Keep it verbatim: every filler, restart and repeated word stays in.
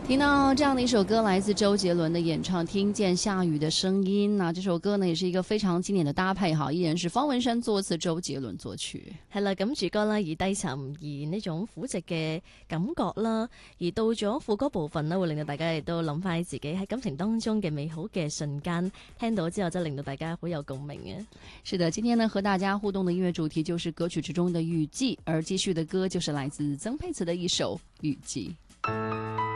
听到这样的一首歌，來自周杰倫的演唱《聽見下雨的聲音》。那這首歌呢，也是一個非常經典的搭配哈，依然是方文山作詞，周杰倫作曲。 係啦，咁主歌啦，以低沉而呢種撫寂嘅感覺啦，而到咗副歌部分呢，會令到大家亦都諗翻起自己喺感情當中嘅美好嘅瞬間，聽到之後真係令到大家好有共鳴嘅。 是的，今天呢和大家互動的音樂主題就是歌曲之中的雨季，而繼續的歌就是來自曾沛慈的一首《雨季》。